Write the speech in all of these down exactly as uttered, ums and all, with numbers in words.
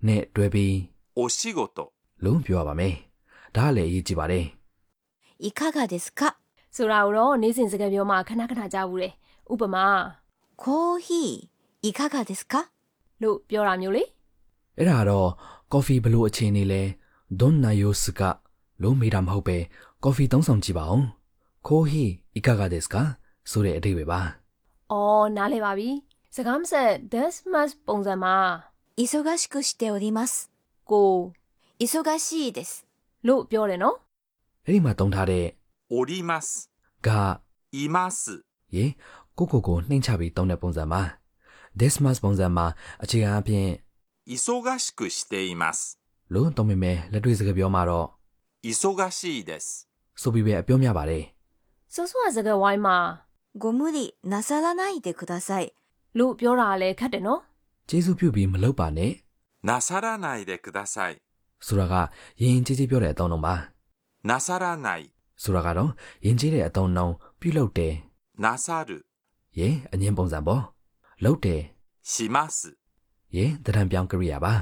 နဲ့တွဲပြီးお仕事လို့ပြောရပါမယ်ဒါကလည်းအရေးကြီးပါတယ်いかがですかဆိုတာကိုတော့နေ့စဉ်စကားပြောမှာခဏခဏကြားဘူးတယ်ဥပမာコーヒーいかがですかလို့ပြောတာမျိုးလေအဲ့ဒါတော့ကော်ဖီဘလို့အခြေအနေလဲဒွန်နာယိုစကလို့မေးတာမဟုတ်ပဲကော်ဖီသုံးဆောင်ကြည့်ပါဦးခိုးဟီいかがですかဆိုတဲ့အဓိပ္ပာယ်ပါအော်နားလည်ပါပြီစကားမဆက် this must ပုံစံမှာ忙しくしておりますကို忙しいですလို့ပြောတယ်နော်အဲ့ဒီမှာတုံးထားတဲ့おりますကいますရေကိုကိုကိုနှိမ့်ချပြီးတုံးတဲ့ပုံစံပါ this must ပုံစံမှာအခြေခံအပြင်忙しくしていますလို့တုံးမိမယ်လက်တွေ့စကားပြောမှာတော့忙しいですဆိုပြီးပဲအပြောများပါတယ်ဆိုဆိုစကားဝိုင်းမှာご無理なさらないでくださいလို့ပြောတာလည်းခက်တယ်နော်ကျေးဇူးပြုပြီးမလုပ်ပါနဲ့なさらないでくださいဆိုတာကယဉ်ကျေးကျေးပြောတဲ့အသုံးအနှုန်းပါなさらないဆိုတာကတော့ယဉ်ကျေးတဲ့အသုံးအနှုန်းပြုလုပ်တယ်なさるရေအငင်းပုံစံပေါ့လုပ်တယ်しますရေတရံပြောင်းကရိယာပါ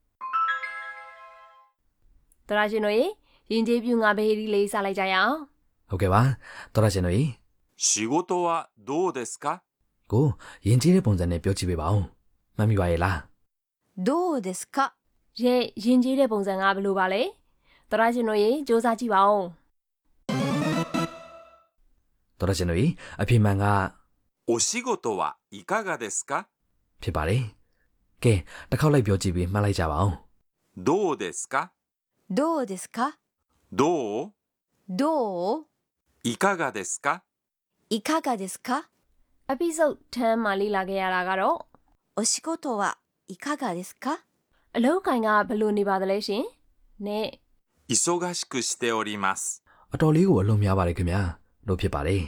တရာရှင်တို့ရေရင်ကျေးပြူငါဘေးဒီလေးစားလိုက်ကြရအောင်ဟုတ်ကဲ့ပါတော်ရရှင်တို့ရေ仕事はどうですかကိုယဉ်ကျေးတဲ့ပုံစံနဲ့ပြောကြည့်ပေးပါဦးမှတ်မိပါရဲ့လားどうですかရေရင်ကျေးတဲ့ပုံစံကဘယ်လိုပါလဲတရာရှင်တို့ရေစူးစမ်းကြည့်ပါဦးတော်ရရှင်တို့ရေအဖြစ်မှန်ကお仕事はいかがですかဖြစ်ပါတယ်ကဲတစ်ခေါက်လိုက်ပြောကြည့်ပြီးမှတ်လိုက်ကြပါဦးどうですかどうですかどうどういかがですかいかがですか episode ten မှာလေ့လာခဲ့ရတာကတော့お仕事はいかがですかအလုပ်ကိုင်ကဘယ်လိုနေပါသလဲရှင်နဲ့忙しくしておりますအတော်လေးကိုအလုံးများပါတယ်ခင်ဗျာလို့ဖြစ်ပါတယ်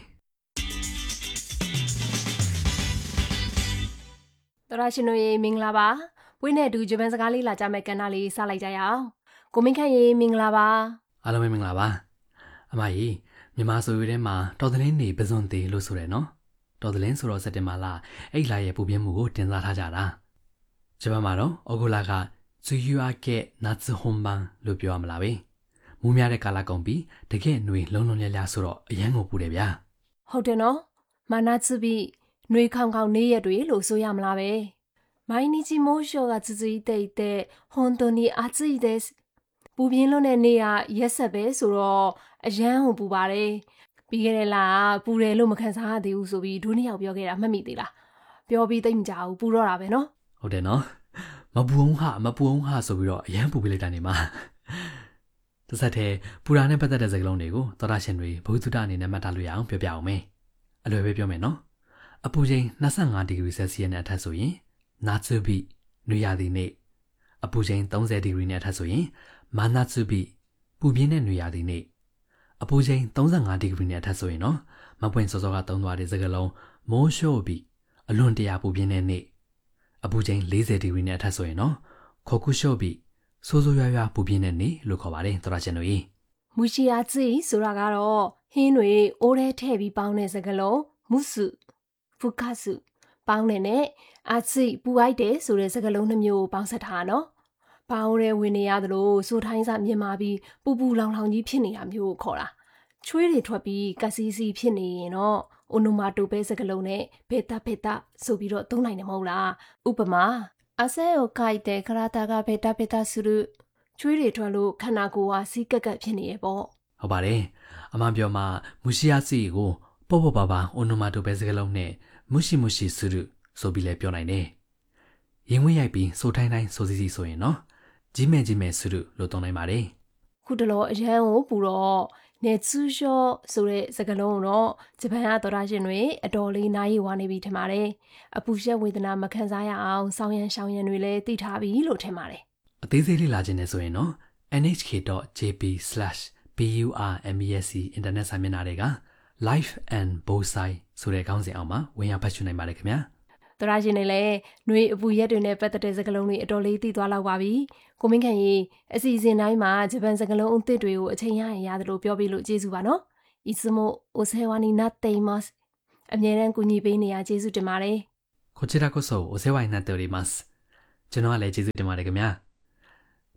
တရာရှင်တို့ရေမင်္ဂလာပါဝိနဲ့တူဂျပန်စကားလေးလာကြမဲ့ကဏ္ဍလေးစလိုက်ကြရအောင်ကိုမင်းခန့်ရေမင်္ဂလာပါအားလုံးပဲမင်္ဂလာပါအမကြီးမြန်မာဆိုရွေးထဲမှာတော်သလင်းနေပစွန်သေးလို့ဆိုရယ်နော်တော်သလင်းဆိုတော့စက်တင်ဘာလအဲ့လာရဲ့ပူပြင်းမှုကိုတင်စားထားကြတာဂျပန်မှာတော့အော်ဂိုလာကဇူယူအကဲနတ်ဟွန်ဘန်လို့ပြောရမလားပဲမူးများတဲ့ကာလကုန်ပြီးတကယ်ຫນွေလုံးလုံးလျလျဆိုတော့အရန်ကိုပူတယ်ဗျာဟုတ်တယ်နော်မာနာツビຫນွေခေါင်ခေါင်နေရက်တွေလို့ဆိုရမလားပဲ毎日猛暑が続いていて本当に暑いですပူပြင်းလို့တဲ့နေ့ကရက်ဆက်ပဲဆိုတော့အရန်ကိုပူပါတယ်ပြီးခဲ့တဲ့လကပူတယ်လို့မခံစားရသေးဘူးဆိုပြီးဒုနှစ်ယောက်ပြောခဲ့တာမှတ်မိသေးလားပြောပြီးသိမကြဘူးပူတော့တာပဲနော်ဟုတ်တယ်နော်မပူအောင်ဟာမပူအောင်ဟာဆိုပြီးတော့အရန်ပူပြလိုက်တာနေမှာတစ်ဆက်တည်းပူရာနဲ့ပတ်သက်တဲ့စကားလုံးတွေကိုသောတာရှင်တွေဘုသူတအနေနဲ့မှတ်ထားလို့ရအောင်ပြောပြအောင်မယ်အလွယ်ပဲပြောမယ်နော်အပူချိန်၂၅ဒီဂရီဆယ်စီယပ်နဲ့အထက်ဆိုရင်နာツビနွေရာသီနေ့အပူချိန်၃၀ဒီဂရီနဲ့အထက်ဆိုရင်မာနာツビပူပြင်းတဲ့နွေရာသီနေ့အပူချိန်၃၅ဒီဂရီနဲ့အထက်ဆိုရင်နော်မပွင့်စောစောကသုံးသွားတဲ့စကားလုံးမိုးရှို့ပြီးအလွန်တရာပူပြင်းတဲ့နေ့အပူချိန်၄၀ဒီဂရီနဲ့အထက်ဆိုရင်နော်ခေါကုရှို့ပြီးဆိုးဆိုးရွားရွားပူပြင်းတဲ့နေ့လို့ခေါ်ပါတယ်တော်ရရှင်တို့ကြီးမူရှိယာツိဆိုတာကတော့ဟင်းတွေအိုးထဲထည့်ပြီးပေါင်းတဲ့စကားလုံးမုစုဖူကာစုပေါင်းတဲ့နဲ့အာツိပူအိုက်တယ်ဆိုတဲ့စကားလုံးနှမျိုးပေါင်းဆက်ထားတာနော်ပေါင်းရဲဝင်နေရသလိုစိုးထိုင်းစားမြင်မာပြီးပူပူလောင်လောင်ကြီးဖြစ်နေတာမျိုးကိုခေါ်တာချွေးတွေထွက်ပြီးကစီစီဖြစ်နေရင်တော့အိုနိုမာတိုပဲစကားလုံးနဲ့ဘေတာဘေတာဆိုပြီးတော့သုံးနိုင်တယ်မဟုတ်လားဥပမာအဆဲကိုခိုက်တဲ့ခရာတာကဘေတာဘေတာဆူရုချွေးတွေထွက်လို့ခန္ဓာကိုယ်ဟာစီးကက်ကက်ဖြစ်နေရပေါ့ဟုတ်ပါတယ်အမှန်ပြောမှမူရှိယာစီကိုပေါ့ပေါ့ပါပါအိုနိုမာတိုပဲစကားလုံးနဲ့မူရှိမူရှိဆူရုဆိုပြီးလည်းပြောနိုင်တယ်ရင်ဝင်ရိုက်ပြီးစိုးထိုင်းတိုင်းဆိုစီစီဆိုရင်နော်ကြီးမဲ့ကြီးမဲ့ဆူရုလို့သုံးနိုင်ပါတယ်ခုတလောအရန်ကိုပူတော့နေツーショဆိုတဲ့စကားလုံးတော့ဂျပန်ကသောတာရှင်တွေအတော်လေးနားရည်ဝါနေပြီထင်ပါတယ်အပူရက်ဝေဒနာမခံစားရအောင်စောင်းရန်ရှောင်းရန်တွေလည်းသိထားပြီလို့ထင်ပါတယ်အသေးစိတ်လေးလာခြင်းနဲ့ဆိုရင်နော် en h k dot j p slash b u r m e s c အင်တာနက်စာမျက်နှာတွေက life and bonsai ဆိုတဲ့ခေါင်းစဉ်အောက်မှာဝင်ရောက်ဖတ်ရှုနိုင်ပါတယ်ခင်ဗျာသောတာရှင်တွေလည်းຫນွေအပူရက်တွေနဲ့ပတ်သက်တဲ့စကားလုံးတွေအတော်လေးသိသွားလောက်ပါပြီကိုမင်းခင်ကြီးအစီအစဉ်တိုင်းမှာဂျပန်စကားလုံးအသစ်တွေကိုအချိန်ရရင်ရတယ်လို့ပြောပြလို့ကျေးဇူးပါနော်いつもお世話になっていますအမြဲတမ်းကူညီပေးနေရကျေးဇူးတင်ပါတယ်こちらこそお世話になっておりますကျွန်တော်ကလည်းကျေးဇူးတင်ပါတယ်ခင်ဗျာ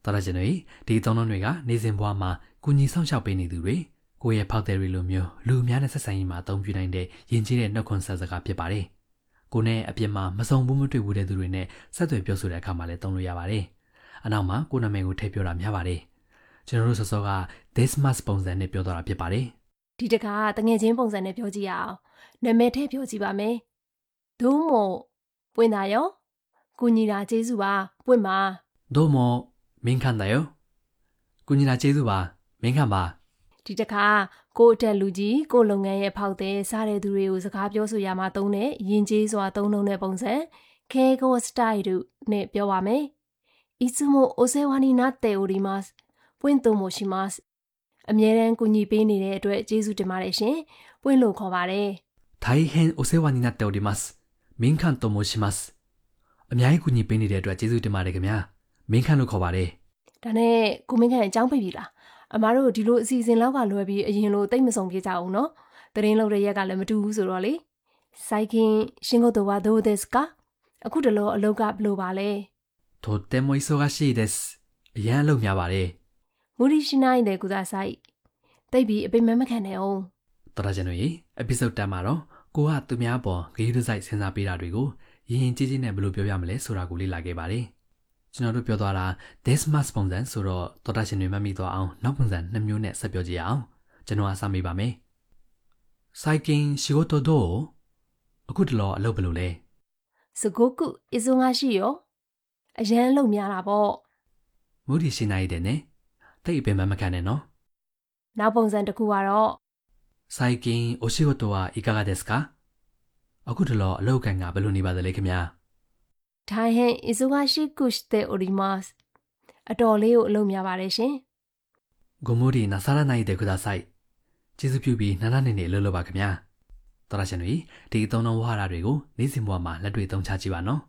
တော်ရရှင်တွေဒီသုံးလုံးတွေကနေစဉ်ဘဝမှာကုညီဆောင်ရှောက်ပေးနေသူတွေကိုယ့်ရဲ့ဖောက်တယ်တွေလိုမျိုးလူအများနဲ့ဆက်ဆံရေးမှာအသုံးပြုနိုင်တဲ့ယဉ်ကျေးတဲ့နှုတ်ခွန်းဆက်စကားဖြစ်ပါတယ်ကိုနဲ့အပြင်မှာမစုံဘူးမတွေ့ဘူးတဲ့သူတွေနဲ့ဆက်သွယ်ပြောဆိုတဲ့အခါမှာလည်းသုံးလို့ရပါတယ်အနောက်မှာကိုနာမည်ကိုထည့်ပြောတာများပါတယ်ကျွန်တော်တို့စောစောက this must ပုံစံနဲ့ပြောသွားတာဖြစ်ပါတယ်ဒီတခါတငယ်ချင်းပုံစံနဲ့ပြောကြည့်ရအောင်နာမည်ထည့်ပြောကြည့်ပါမယ်ဒို့မို့ပွင့်တာရောကုညီတာကျေးဇူးပါပွင့်ပါဒို့မို့မင်းခန့်တယ်ရောကုညီတာကျေးဇူးပါမင်းခန့်ပါဒီတခါကိုအတက်လူကြီးကိုလုပ်ငန်းရဲ့ဖောက်တဲ့စားတဲ့သူတွေကိုစကားပြောဆိုရမှာသုံးတဲ့ယဉ်ကျေးစွာသုံးနှုန်းတဲ့ပုံစံခေကိုစတိုင်တို့နဲ့ပြောပါမယ်いつもお世話になっておりますပွင့်တော့မရှိますအမြဲတမ်းကူညီပေးနေတဲ့အတွက်ကျေးဇူးတင်ပါတယ်ရှင်ပွင့်လို့ခေါ်ပါတယ်大変お世話になっておりますမင်းခန့်と申しますအများကြီးကူညီပေးနေတဲ့အတွက်ကျေးဇူးတင်ပါတယ်ခင်ဗျာမင်းခန့်လို့ခေါ်ပါတယ်ဒါနဲ့ကိုမင်းခန့်အကြောင်းပြပြီလားအမားတို့ဒီလိုအစီအစဉ်လောက်ကလွယ်ပြီးအရင်လိုတိတ်မဆုံးပြေကြအောင်နော်တရင်လောက်တဲ့ရက်ကလည်းမတူဘူးဆိုတော့လေ最近仕事はどうですかအခုတလောအလုပ်ကဘယ်လိုပါလဲとっても忙しいですအရန်အလုပ်များပါတယ်無理しないでくださいတိတ်ပြီးအပိမမခံနဲ့အောင်တော်ရရှင်တို့ရေ episode တက်မှာတော့ကိုကသူများပေါ်ဂရုတစိုက်စဉ်းစားပေးတာတွေကိုရင်ရင်ကြီးကြီးနဲ့ဘယ်လိုပြောပြမလဲဆိုတာကိုလေ့လာခဲ့ပါတယ်ကျွန်တော်တို့ပြောသွားတာ this must ပုံစံဆိုတော့တော်ရရှင်တွေမှတ်မိသွားအောင်နောက်ပုံစံနှစ်မျိုးနဲ့ဆက်ပြောကြည့်အောင်ကျွန်တော်အစမေးပါမယ်最近仕事どうအခုတလောအလုပ်ဘယ်လိုလဲすごく忙しいよအရန်လုပ်များတာပေါ့無理しないでねတိတ်အပင်မမခံနဲ့နော်နောက်ပုံစံတစ်ခုကတော့最近お仕事はいかがですかအခုတလောအလုပ်ကန်ကဘယ်လိုနေပါသလဲခင်ဗျာ大変忙しくしておりますအတော်လေးကိုအလုပ်များပါတယ်ရှင်ご無理なさらないでくださいကျေးဇူးပြုပြီးနားနားနေနေအလုပ်လုပ်ပါခင်ဗျာတော်ရရှင်တွေဒီအသုံးလုံးဝါဒတွေကိုနေ့စဉ်ဘဝမှာလက်တွေ့သုံးချကြည့်ပါနော်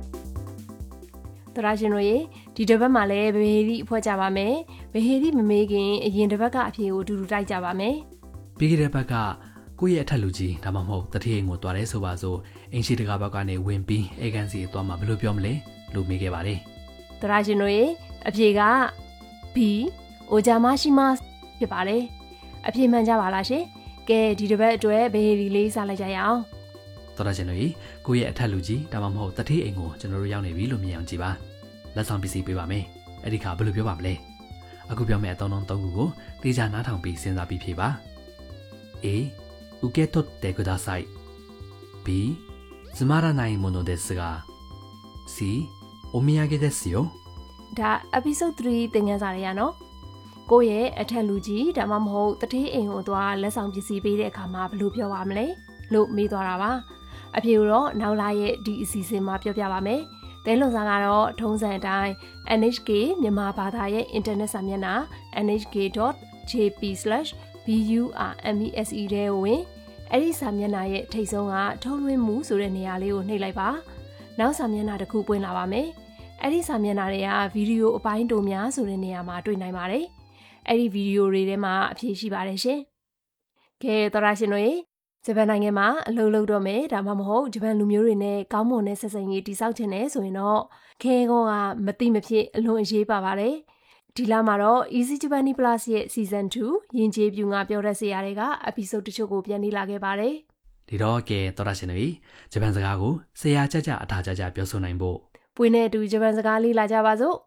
တော်ရရှင်တို့ရေဒီတစ်ပတ်မှာလည်းဗဟေရီအဖွဲကြပါမယ်ဗဟေရီမမေးခင်အရင်တစ်ပတ်ကအဖြေကိုအတူတူတိုက်ကြပါမယ်ပြီးခဲ့တဲ့ဘက်ကကိုယ့်ရဲ့အထက်လူကြီးဒါမှမဟုတ်တတိယအိမ်ကိုတွားရဲဆိုပါစို့အင်ရှိတကာဘက်ကနေဝင်ပြီးအေကန်စီသွားမှဘယ်လိုပြောမလဲလို့မေးခဲ့ပါတယ်တော်ရရှင်တို့ရေအဖြေက B အိုဂျာမရှိမဖြစ်ပါတယ်အဖြေမှန်ကြပါလားရှင်ကဲဒီတစ်ပတ်အတွက်ဗဟေရီလေးစလိုက်ကြရအောင်တော်ရရှင်တို့ရေကိုယ့်ရဲ့အထက်လူကြီးဒါမှမဟုတ်တတိယအိမ်ကိုကျွန်တော်တို့ရောက်နေပြီလို့မြင်အောင်ကြည့်ပါလက်ဆောင်ပစ္စည်းပေးပါမယ်အဲ့ဒီခါဘယ်လိုပြောပါမလဲအခုပြောမယ့်အသုံးအနှုန်းသုံးခုကိုသိကြနားထောင်ပြီးစဉ်းစားပြီးဖြေပါ A 受け取ってください B つまらないものですが C お土産ですよဒါ episode 3သင်ခန်းစာတွေရနော်ကိုယ့်ရဲ့အထက်လူကြီးဒါမှမဟုတ်တတိယအိမ်ကိုသွားလက်ဆောင်ပစ္စည်းပေးတဲ့အခါမှာဘယ်လိုပြောပါမလဲလို့မေးသွားတာပါအဖြေတော့နောက်လာရဲ့ဒီအစီအစဉ်မှာပြောပြပါမယ်သဲလွန်စာကတော့ထုံးစံအတိုင်း N H K မြန်မာဘာသာရဲ့ internet စာမျက်နှာ n h k dot j p slash b u r m e s e တဲ့ဝင်အဲ့ဒီစာမျက်နှာရဲ့ထိပ်ဆုံးကထုံးလွှင့်မှုဆိုတဲ့နေရာလေးကိုနှိပ်လိုက်ပါနောက်စာမျက်နှာတစ်ခုပွင့်လာပါမယ်အဲ့ဒီစာမျက်နှာတွေကဗီဒီယိုအပိုင်းတိုများဆိုတဲ့နေရာမှာတွေ့နိုင်ပါတယ်အဲ့ဒီဗီဒီယိုတွေထဲမှာအဖြေရှိပါတယ်ရှင်ကဲတော်ရရှင်တို့ဂျပန်နိုင်ငံမှာအလုပ်လုပ်တော့မယ်ဒါမှမဟုတ်ဂျပန်လူမျိုးတွေနဲ့ကောင်းမွန်တဲ့ဆက်ဆံရေးတည်ဆောက်ခြင်းနဲ့ဆိုရင်တော့ခဲကောကမတိမဖြစ်အလွန်အရေးပါပါတယ်ဒီလမှာတော့ Easy Japanese Plus ရဲ့ Season two ယဉ်ကျေးပြူငါပြောတတ်စရာတွေက episode တချို့ကိုပြန်နေလာခဲ့ပါတယ်ဒီတော့ကဲတော်ရရှင်တွေဂျပန်စကားကိုဆရာကြကြအထာကြကြပြောဆိုနိုင်ဖို့ပွင့်တဲ့အတူဂျပန်စကားလေ့လာကြပါစို့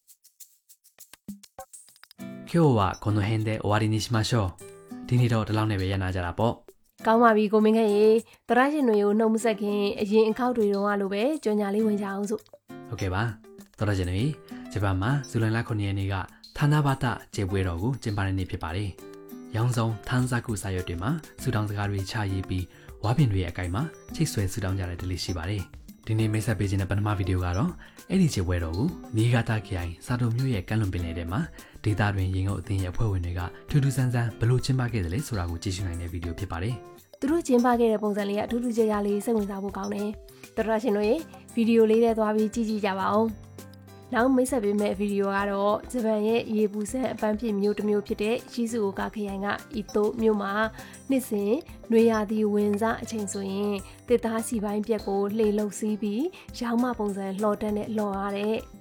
今日はこの辺で終わりにしましょうဒီနေ့တော့ဒီလောက်နဲ့ပဲရနာကြတာပေါ့ကောင်းပါပြီကိုမင်းခင်ရေတရရှင်တွေကိုနှုတ်မဆက်ခင်အရင်အခောက်တွေတုန်းကလိုပဲကြော်ညာလေးဝင်ကြအောင်စို့ဟုတ်ကဲ့ပါတရရှင်တွေဂျပန်မှာဇူလိုင်လခုနှစ်ရက်နေ့ကဌာနဘာတကျေပွဲတော်ကိုကျင်းပတဲ့နေ့ဖြစ်ပါတယ်ရောင်းဆောင်ထန်းစားခုစာရွက်တွေမှာစူတောင်းစကားတွေချရေးပြီးဝါပင်တွေရဲ့အကိုင်မှာချိတ်ဆွဲစူတောင်းကြတဲ့ဒလေးရှိပါတယ်ဒီနေ့မိတ်ဆက်ပေးခြင်းတဲ့ပထမဗီဒီယိုကတော့အဲ့ဒီကျေပွဲတော်ကိုနီဂါတာခိုင်စာတုံမြို့ရဲ့ကမ်းလွန်ပင်လယ်ထဲမှာဒေသတွင်ရင်ငုတ်အသင်းရဲ့အဖွဲ့ဝင်တွေကထူးထူးဆန်းဆန်းဘလို့ကျင်းပခဲ့တယ်လဲဆိုတာကိုကြည့်ရှုနိုင်တဲ့ဗီဒီယိုဖြစ်ပါတယ်သူတို့ကျင်းပခဲ့တဲ့ပုံစံလေးကအထူးထူးခြားခြားလေးစိတ်ဝင်စားဖို့ကောင်းတယ်တော်တော်ရှင်တို့ရေဗီဒီယိုလေးထဲသွားပြီးကြည့်ကြည့်ကြပါဦးနောက်မိတ်ဆက်ပေးမယ့်ဗီဒီယိုကတော့ဂျပန်ရဲ့ရေပူစံအပန်းဖြေမျိုးတစ်မျိုးဖြစ်တဲ့ရှီဇူအိုကာခရိုင်ကအီတိုမြို့မှာနှစ်စဉ်နွေရာသီဝင်စားအချိန်ဆိုရင်တစ်သားစီပိုင်းပြက်ကိုလှေလှုပ်စီးပြီးရောင်းမပုံစံလှော်တန်းနဲ့လှော်ရတဲ့